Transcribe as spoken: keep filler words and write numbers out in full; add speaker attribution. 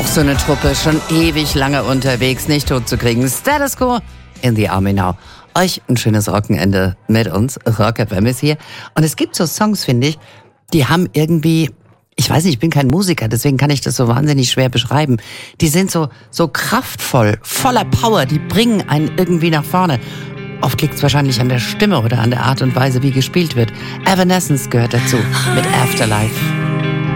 Speaker 1: Auch so eine Truppe, schon ewig lange unterwegs, nicht tot zu kriegen. Status Quo in the Army now. Euch ein schönes Wochenende mit uns. Rock F M ist hier. Und es gibt so Songs, finde ich, die haben irgendwie, ich weiß nicht, ich bin kein Musiker, deswegen kann ich das so wahnsinnig schwer beschreiben. Die sind so, so kraftvoll, voller Power, die bringen einen irgendwie nach vorne. Oft liegt es wahrscheinlich an der Stimme oder an der Art und Weise, wie gespielt wird. Evanescence gehört dazu mit Afterlife.